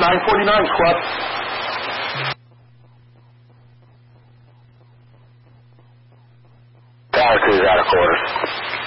949, squad. Tower 2 is out of quarters.